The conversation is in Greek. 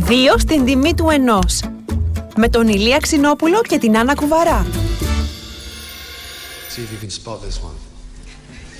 2 στην τιμή του 1. Με τον Ηλία Ξινόπουλο και την Άννα Κουβαρά. See if you can spot this one.